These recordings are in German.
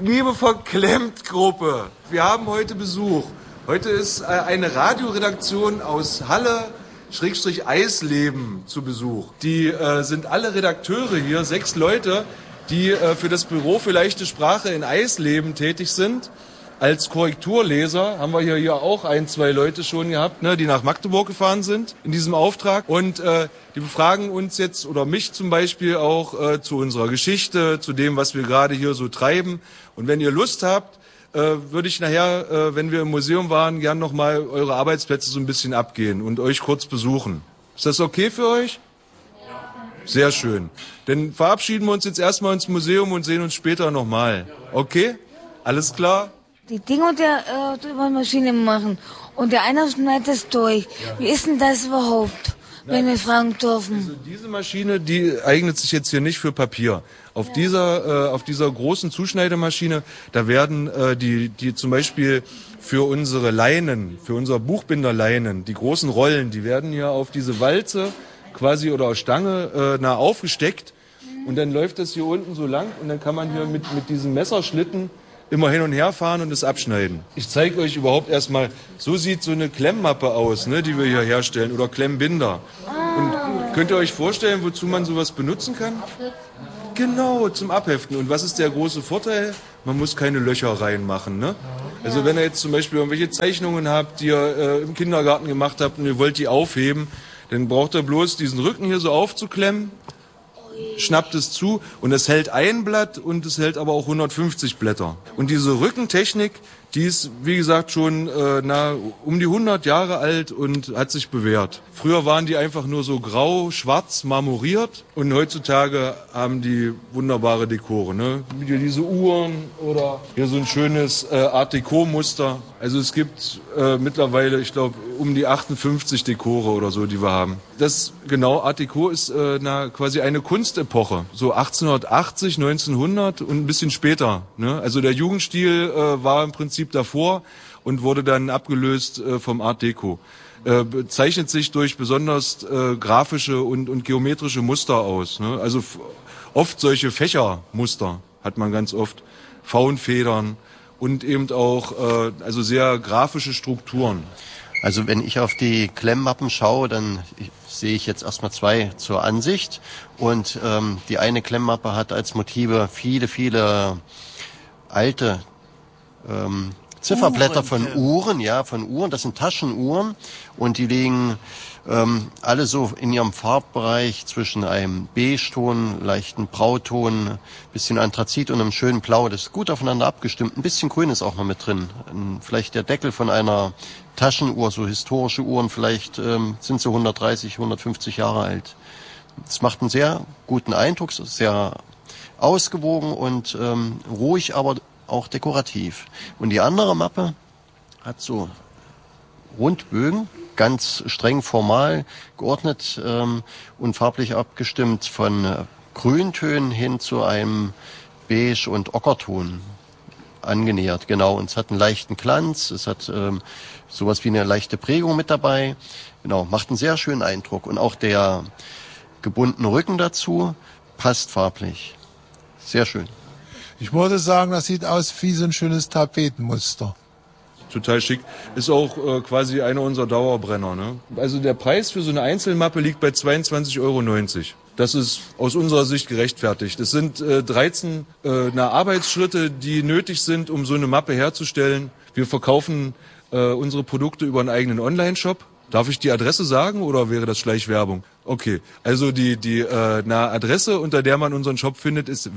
Liebe Verklemmt-Gruppe, wir haben heute Besuch. Heute ist eine Radioredaktion aus Halle-Eisleben zu Besuch. Die sind alle Redakteure hier, 6 Leute, die für das Büro für leichte Sprache in Eisleben tätig sind. Als Korrekturleser haben wir hier auch 1, 2 Leute schon gehabt, ne, die nach Magdeburg gefahren sind in diesem Auftrag. Und die befragen uns jetzt, oder mich zum Beispiel auch, zu unserer Geschichte, zu dem, was wir gerade hier so treiben. Und wenn ihr Lust habt, würde ich nachher, wenn wir im Museum waren, gern nochmal eure Arbeitsplätze so ein bisschen abgehen und euch kurz besuchen. Ist das okay für euch? Sehr schön. Dann verabschieden wir uns jetzt erstmal ins Museum und sehen uns später nochmal. Okay? Alles klar? Die Dinge und der Maschine machen und der einer schneidet es durch. Ja. Wie ist denn das überhaupt, wenn wir fragen dürfen? Also diese Maschine, die eignet sich jetzt hier nicht für Papier. Auf dieser großen Zuschneidemaschine, da werden die zum Beispiel für unsere Leinen, für unser Buchbinderleinen, die großen Rollen, die werden hier auf diese Walze quasi oder Stange aufgesteckt und dann läuft das hier unten so lang und dann kann man hier mit diesem Messerschlitten immer hin und her fahren und es abschneiden. Ich zeige euch überhaupt erstmal, so sieht so eine Klemmmappe aus, ne, die wir hier herstellen, oder Klemmbinder. Und könnt ihr euch vorstellen, wozu man sowas benutzen kann? Genau, zum Abheften. Und was ist der große Vorteil? Man muss keine Löcher reinmachen, ne? Also wenn ihr jetzt zum Beispiel irgendwelche Zeichnungen habt, die ihr im Kindergarten gemacht habt und ihr wollt die aufheben, dann braucht ihr bloß diesen Rücken hier so aufzuklemmen, schnappt es zu und es hält ein Blatt und es hält aber auch 150 Blätter. Und diese Rückentechnik, die ist, wie gesagt, schon um die 100 Jahre alt und hat sich bewährt. Früher waren die einfach nur so grau, schwarz, marmoriert und heutzutage haben die wunderbare Dekore. Ne? Hier diese Uhren oder hier so ein schönes Art Deco-Muster. Also es gibt mittlerweile, ich glaube, um die 58 Dekore oder so, die wir haben. Das, genau, Art Deco ist quasi eine Kunstepoche. So 1880, 1900 und ein bisschen später. Ne? Also der Jugendstil war im Prinzip davor und wurde dann abgelöst vom Art Deco. Zeichnet sich durch besonders grafische und geometrische Muster aus. Ne? Also oft solche Fächermuster hat man ganz oft. Faunfedern und eben auch also sehr grafische Strukturen. Also wenn ich auf die Klemmmappen schaue, dann sehe ich jetzt erstmal 2 zur Ansicht. Und die eine Klemmmappe hat als Motive viele alte Zifferblätter von Uhren, das sind Taschenuhren und die liegen alle so in ihrem Farbbereich zwischen einem Beige-Ton, leichten Brauton, bisschen Anthrazit und einem schönen Blau. Das ist gut aufeinander abgestimmt. Ein bisschen Grün ist auch noch mit drin. Vielleicht der Deckel von einer Taschenuhr, so historische Uhren, vielleicht sind sie 130, 150 Jahre alt. Das macht einen sehr guten Eindruck, sehr ausgewogen und ruhig, aber auch dekorativ. Und die andere Mappe hat so Rundbögen, ganz streng formal geordnet und farblich abgestimmt von Grüntönen hin zu einem Beige- und Ockerton angenähert. Genau, und es hat einen leichten Glanz, es hat sowas wie eine leichte Prägung mit dabei. Genau, macht einen sehr schönen Eindruck. Und auch der gebundene Rücken dazu passt farblich. Sehr schön. Ich würde sagen, das sieht aus wie so ein schönes Tapetenmuster. Total schick. Ist auch quasi einer unserer Dauerbrenner. Ne? Also der Preis für so eine Einzelmappe liegt bei 22,90 Euro. Das ist aus unserer Sicht gerechtfertigt. Es sind 13 Arbeitsschritte, die nötig sind, um so eine Mappe herzustellen. Wir verkaufen unsere Produkte über einen eigenen Online-Shop. Darf ich die Adresse sagen oder wäre das Schleichwerbung? Okay, also die Adresse, unter der man unseren Shop findet, ist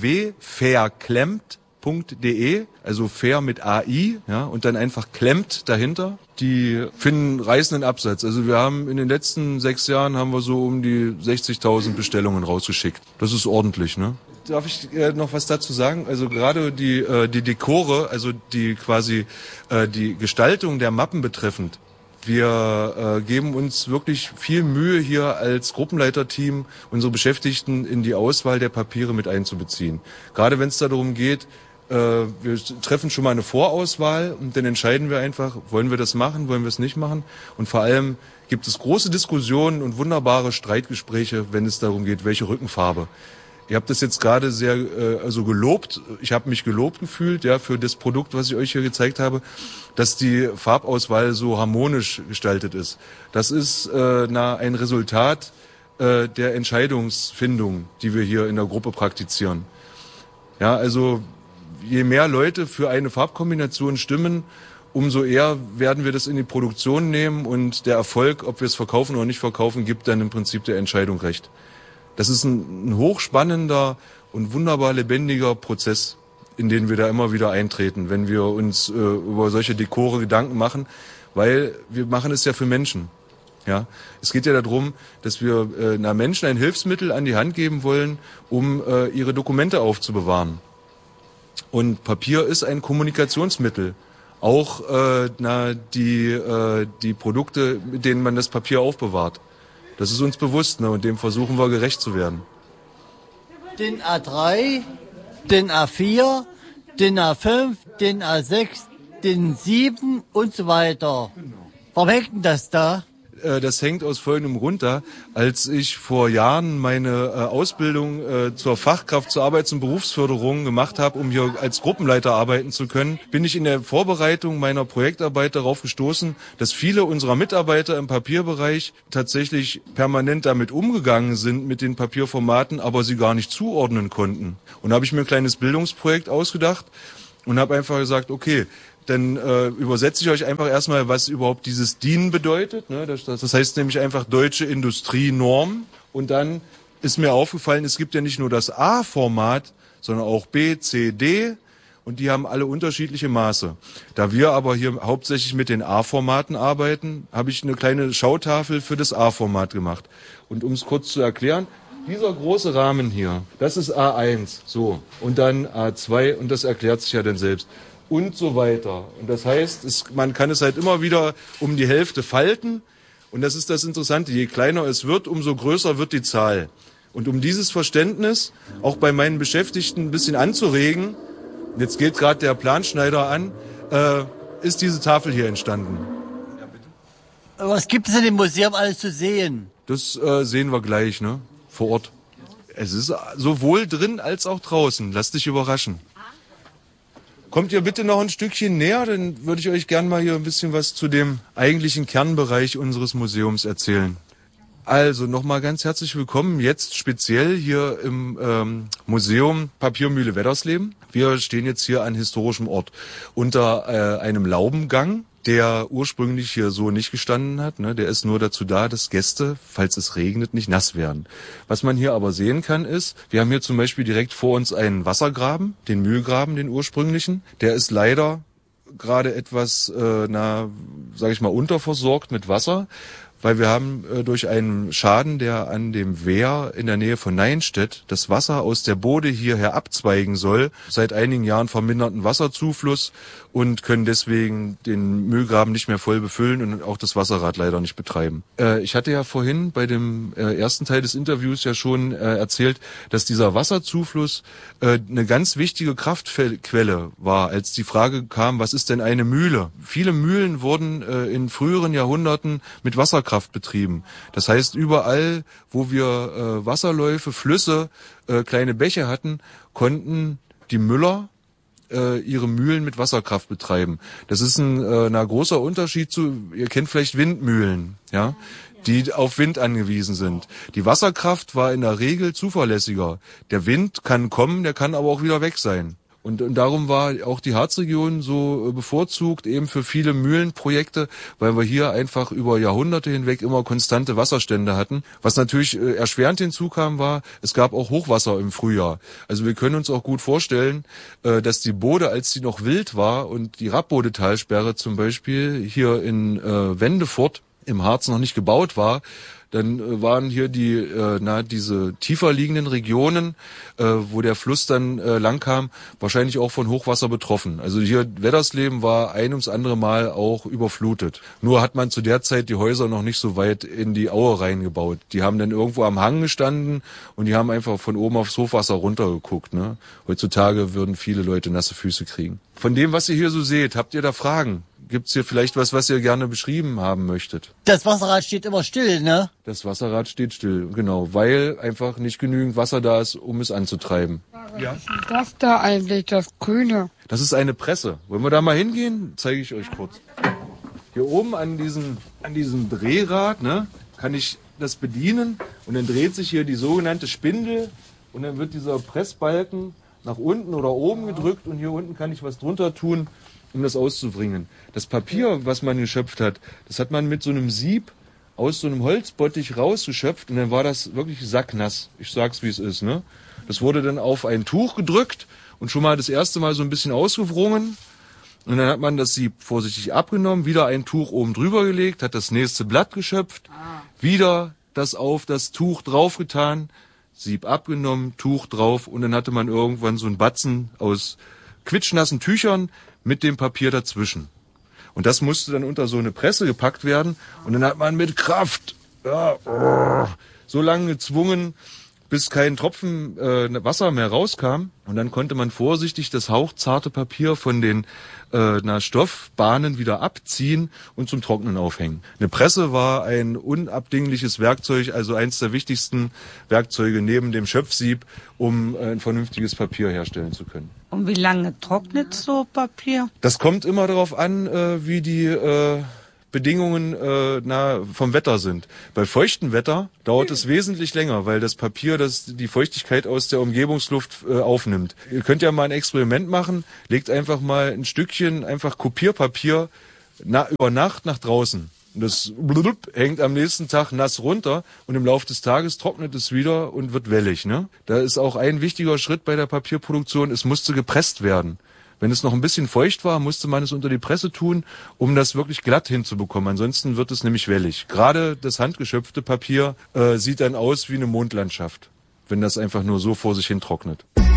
www.verklemmt.de, also fair mit AI, ja, und dann einfach klemmt dahinter. Die finden reißenden Absatz. Also wir haben in den letzten 6 Jahren haben wir so um die 60.000 Bestellungen rausgeschickt. Das ist ordentlich, ne? Darf ich noch was dazu sagen? Also gerade die Dekore, also die quasi die Gestaltung der Mappen betreffend. Wir geben uns wirklich viel Mühe hier als Gruppenleiterteam, unsere Beschäftigten in die Auswahl der Papiere mit einzubeziehen. Gerade wenn es darum geht, wir treffen schon mal eine Vorauswahl und dann entscheiden wir einfach, wollen wir das machen, wollen wir es nicht machen. Und vor allem gibt es große Diskussionen und wunderbare Streitgespräche, wenn es darum geht, welche Rückenfarbe. Ihr habt das jetzt gerade sehr gelobt. Ich habe mich gelobt gefühlt, ja, für das Produkt, was ich euch hier gezeigt habe, dass die Farbauswahl so harmonisch gestaltet ist. Das ist ein Resultat der Entscheidungsfindung, die wir hier in der Gruppe praktizieren. Ja, also je mehr Leute für eine Farbkombination stimmen, umso eher werden wir das in die Produktion nehmen und der Erfolg, ob wir es verkaufen oder nicht verkaufen, gibt dann im Prinzip der Entscheidung recht. Das ist ein hochspannender und wunderbar lebendiger Prozess, in den wir da immer wieder eintreten, wenn wir uns über solche Dekore Gedanken machen, weil wir machen es ja für Menschen. Ja, es geht ja darum, dass wir Menschen ein Hilfsmittel an die Hand geben wollen, um ihre Dokumente aufzubewahren. Und Papier ist ein Kommunikationsmittel. Auch die Produkte, mit denen man das Papier aufbewahrt. Das ist uns bewusst, ne? Und dem versuchen wir gerecht zu werden. Den A3, den A4, den A5, den A6, den 7 und so weiter. Warum hängt denn das da? Das hängt aus folgendem Grund da. Als ich vor Jahren meine Ausbildung zur Fachkraft zur Arbeits- und Berufsförderung gemacht habe, um hier als Gruppenleiter arbeiten zu können, bin ich in der Vorbereitung meiner Projektarbeit darauf gestoßen, dass viele unserer Mitarbeiter im Papierbereich tatsächlich permanent damit umgegangen sind mit den Papierformaten, aber sie gar nicht zuordnen konnten. Und da habe ich mir ein kleines Bildungsprojekt ausgedacht und habe einfach gesagt, okay, dann übersetze ich euch einfach erstmal, was überhaupt dieses DIN bedeutet. Ne? Das heißt nämlich einfach Deutsche Industrienorm. Und dann ist mir aufgefallen, es gibt ja nicht nur das A-Format, sondern auch B, C, D. Und die haben alle unterschiedliche Maße. Da wir aber hier hauptsächlich mit den A-Formaten arbeiten, habe ich eine kleine Schautafel für das A-Format gemacht. Und um es kurz zu erklären, dieser große Rahmen hier, das ist A1, so. Und dann A2 und das erklärt sich ja dann selbst. Und so weiter. Und das heißt, man kann es halt immer wieder um die Hälfte falten. Und das ist das Interessante. Je kleiner es wird, umso größer wird die Zahl. Und um dieses Verständnis auch bei meinen Beschäftigten ein bisschen anzuregen, jetzt geht gerade der Planschneider an, ist diese Tafel hier entstanden. Was gibt es in dem Museum alles zu sehen? Das sehen wir gleich, ne? Vor Ort. Es ist sowohl drin als auch draußen. Lass dich überraschen. Kommt ihr bitte noch ein Stückchen näher, dann würde ich euch gern mal hier ein bisschen was zu dem eigentlichen Kernbereich unseres Museums erzählen. Also nochmal ganz herzlich willkommen, jetzt speziell hier im Museum Papiermühle Weddersleben. Wir stehen jetzt hier an historischem Ort unter einem Laubengang, der ursprünglich hier so nicht gestanden hat. Ne? Der ist nur dazu da, dass Gäste, falls es regnet, nicht nass werden. Was man hier aber sehen kann ist, wir haben hier zum Beispiel direkt vor uns einen Wassergraben, den Mühlgraben, den ursprünglichen. Der ist leider gerade etwas, sage ich mal, unterversorgt mit Wasser, weil wir haben durch einen Schaden, der an dem Wehr in der Nähe von Neinstedt das Wasser aus der Bode hierher abzweigen soll, seit einigen Jahren verminderten Wasserzufluss und können deswegen den Mühlgraben nicht mehr voll befüllen und auch das Wasserrad leider nicht betreiben. Ich hatte ja vorhin bei dem ersten Teil des Interviews ja schon erzählt, dass dieser Wasserzufluss eine ganz wichtige Kraftquelle war, als die Frage kam, was ist denn eine Mühle? Viele Mühlen wurden in früheren Jahrhunderten mit Wasserkraft betrieben. Das heißt, überall, wo wir Wasserläufe, Flüsse, kleine Bäche hatten, konnten die Müller ihre Mühlen mit Wasserkraft betreiben. Das ist ein großer Unterschied zu, ihr kennt vielleicht Windmühlen, ja, die auf Wind angewiesen sind. Die Wasserkraft war in der Regel zuverlässiger. Der Wind kann kommen, der kann aber auch wieder weg sein. Und darum war auch die Harzregion so bevorzugt eben für viele Mühlenprojekte, weil wir hier einfach über Jahrhunderte hinweg immer konstante Wasserstände hatten. Was natürlich erschwerend hinzukam war, es gab auch Hochwasser im Frühjahr. Also wir können uns auch gut vorstellen, dass die Bode, als sie noch wild war und die Rappbodetalsperre zum Beispiel hier in Wendefurt im Harz noch nicht gebaut war, dann waren hier diese tiefer liegenden Regionen, wo der Fluss dann langkam, wahrscheinlich auch von Hochwasser betroffen. Also hier Weddersleben war ein ums andere Mal auch überflutet. Nur hat man zu der Zeit die Häuser noch nicht so weit in die Aue reingebaut. Die haben dann irgendwo am Hang gestanden und die haben einfach von oben aufs Hochwasser runtergeguckt. Ne? Heutzutage würden viele Leute nasse Füße kriegen. Von dem, was ihr hier so seht, habt ihr da Fragen? gibt's hier vielleicht was ihr gerne beschrieben haben möchtet? Das Wasserrad steht immer still, ne? Das Wasserrad steht still, genau, weil einfach nicht genügend Wasser da ist, um es anzutreiben. Ja. Was ist das da eigentlich, das Grüne? Das ist eine Presse. Wollen wir da mal hingehen? Zeige ich euch kurz. Hier oben an diesem Drehrad, ne, kann ich das bedienen und dann dreht sich hier die sogenannte Spindel und dann wird dieser Pressbalken nach unten oder oben gedrückt und hier unten kann ich was drunter tun, um das auszubringen. Das Papier, was man geschöpft hat, das hat man mit so einem Sieb aus so einem Holzbottich rausgeschöpft und dann war das wirklich sacknass. Ich sag's, wie es ist, ne? Das wurde dann auf ein Tuch gedrückt und schon mal das erste Mal so ein bisschen ausgewrungen. Und dann hat man das Sieb vorsichtig abgenommen, wieder ein Tuch oben drüber gelegt, hat das nächste Blatt geschöpft, wieder das auf das Tuch draufgetan, Sieb abgenommen, Tuch drauf und dann hatte man irgendwann so einen Batzen aus quitschnassen Tüchern mit dem Papier dazwischen. Und das musste dann unter so eine Presse gepackt werden und dann hat man mit Kraft so lange gezwungen, bis kein Tropfen Wasser mehr rauskam. Und dann konnte man vorsichtig das hauchzarte Papier von den Stoffbahnen wieder abziehen und zum Trocknen aufhängen. Eine Presse war ein unabdingliches Werkzeug, also eins der wichtigsten Werkzeuge neben dem Schöpfsieb, um ein vernünftiges Papier herstellen zu können. Und wie lange trocknet so Papier? Das kommt immer darauf an, wie die Bedingungen vom Wetter sind. Bei feuchtem Wetter dauert es wesentlich länger, weil das Papier die Feuchtigkeit aus der Umgebungsluft aufnimmt. Ihr könnt ja mal ein Experiment machen, legt einfach mal ein Stückchen einfach Kopierpapier über Nacht nach draußen. Und das hängt am nächsten Tag nass runter und im Laufe des Tages trocknet es wieder und wird wellig. Ne? Da ist auch ein wichtiger Schritt bei der Papierproduktion, es musste gepresst werden. Wenn es noch ein bisschen feucht war, musste man es unter die Presse tun, um das wirklich glatt hinzubekommen. Ansonsten wird es nämlich wellig. Gerade das handgeschöpfte Papier sieht dann aus wie eine Mondlandschaft, wenn das einfach nur so vor sich hin trocknet.